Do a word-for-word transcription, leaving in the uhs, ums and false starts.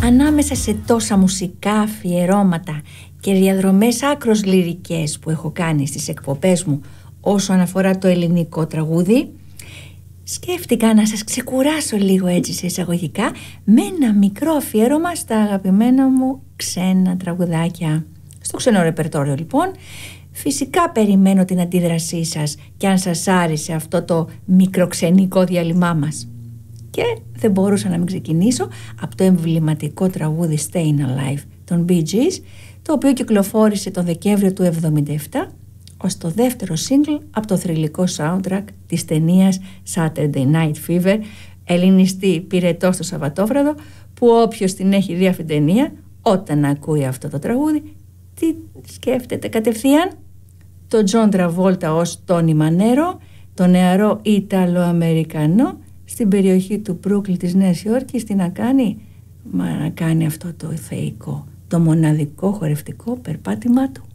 ανάμεσα σε τόσα μουσικά αφιερώματα και διαδρομές άκρως λυρικές που έχω κάνει στις εκπομπές μου όσον αφορά το ελληνικό τραγούδι, σκέφτηκα να σας ξεκουράσω λίγο έτσι σε εισαγωγικά με ένα μικρό αφιέρωμα στα αγαπημένα μου ξένα τραγουδάκια. Στο ξένο ρεπερτόριο λοιπόν. Φυσικά περιμένω την αντίδρασή σας και αν σας άρεσε αυτό το μικροξενικό διάλειμμά μας. Και δεν μπορούσα να μην ξεκινήσω από το εμβληματικό τραγούδι Stayin' Alive των Bee Gees, το οποίο κυκλοφόρησε τον Δεκέμβριο του εβδομήντα επτά ως το δεύτερο single από το θρυλικό soundtrack της ταινίας Saturday Night Fever, ελληνιστή πυρετό στο Σαββατόβραδο, που όποιος την έχει δει αυτή την ταινία, όταν ακούει αυτό το τραγούδι, τι σκέφτεται κατευθείαν? Το Τζον Τραβόλτα ως Τόνι Μανέρο, το νεαρό Ιταλο-Αμερικανό στην περιοχή του Μπρούκλιν της Νέας Υόρκης. Τι να κάνει? Μα να κάνει αυτό το θεϊκό, το μοναδικό χορευτικό περπάτημά του.